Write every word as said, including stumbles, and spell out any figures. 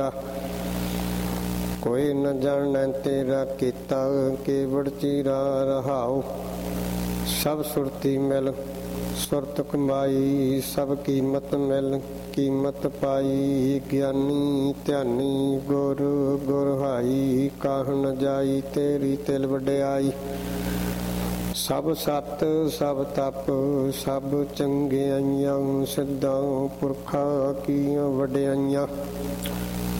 ਕੋਈ ਨ ਜਾਣੈ ਤੇਰਾ ਕੀਤਾ, ਕੇਵੜ ਚੀਰਾ ਰਹਾਉ। ਸਭ ਸੁਰਤੀ ਮਿਲ ਸੁਰਤ ਕਮਾਈ, ਸਭ ਕੀਮਤ ਮਿਲ ਕੀਮਤ ਪਾਈ। ਗਿਆਨੀ ਧਿਆਨੀ ਗੁਰ ਗੁਰ ਹਾਈ, ਕਾਹ ਨ ਜਾਈ ਤੇਰੀ ਤਿਲ ਵਡਿਆਈ। ਸਭ ਸਤ ਸਭ ਤਪ ਸਭ ਚੰਗਿਆਈਆਂ, ਸਿੱਧਾਂ ਪੁਰਖਾਂ ਕੀਆਂ ਵਡਿਆਈਆਂ।